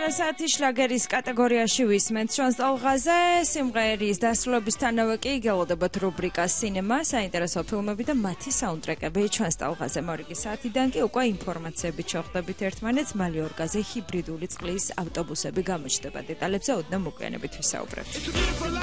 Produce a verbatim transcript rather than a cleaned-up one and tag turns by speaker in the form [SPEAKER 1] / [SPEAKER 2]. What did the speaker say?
[SPEAKER 1] საათი შლაგერის კატეგორიაში ვისმენთ ჩვენს ტალღაზე სიმღერის დასრულებისთანავე კი გელოდებათ რუბრიკა სინემა, საინტერესო ფილმები და მათი საუნდტრეკები ჩვენს ტალღაზე. მორიგი საათიდან კი უკვე ინფორმაციებით შევხვდებით ერთმანეთს. მალიორკაზე ჰიბრიდული წყლის ავტობუსები გამოჩნდება. დეტალებზე ოდნავ მოგვიანებით ვისაუბრებთ.